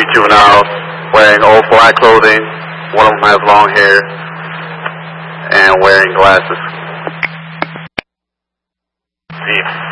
juveniles wearing old black clothing. One of them has long hair and wearing glasses. See ya.